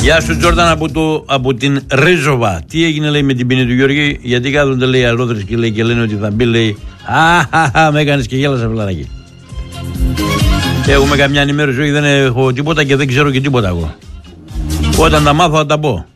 Γεια σου Τζόρνταν από την Ρίζοβα. Τι έγινε λέει με την ποινή του Γιώργη? Γιατί κάθονται λέει αλόδρες και λένε ότι θα μπει λέει. Με έκανες και γέλασα φιλαράκι. Έχουμε καμιά ενημέρωση? Όχι, δεν έχω τίποτα και δεν ξέρω και τίποτα εγώ. Όταν τα μάθω θα τα πω.